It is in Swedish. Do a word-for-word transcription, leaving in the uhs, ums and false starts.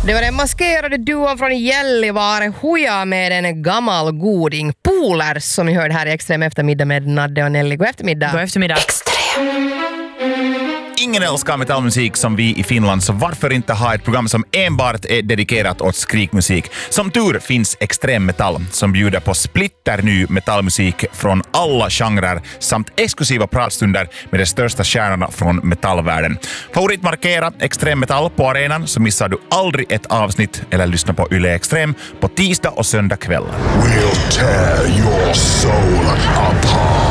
Det var den maskerade duon från Gällivare, Huja med en gammal goding. Polers som ni hörde här i Extrem eftermiddag med Nadde och Nelly. God eftermiddag. God eftermiddag. Extrem. Ingen älskar metallmusik som vi i Finland, så varför inte ha ett program som enbart är dedikerat åt skrikmusik? Som tur finns Extrem Metall som bjuder på splitterny metallmusik från alla genrer samt exklusiva pratstunder med de största stjärnorna från metallvärlden. Favoritmarkera Extrem Metall på arenan så missar du aldrig ett avsnitt eller lyssna på Yle Extrem på tisdag och söndag kväll. We'll tear your soul apart.